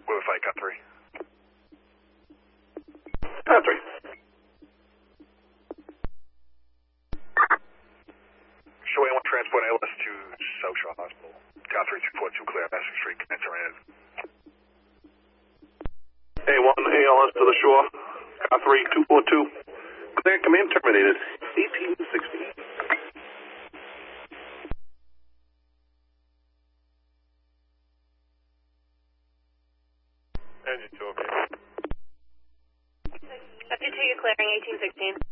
We'll fight, got 3. Got 3. Show A1 transport ALS to South Shore Hospital. Got 3, 242 clear, Essex Street, answer in. A1 ALS to the shore. Got 3, 242. Clear, command terminated. 1860. Engine 2, okay. After 2, you're clearing 1816.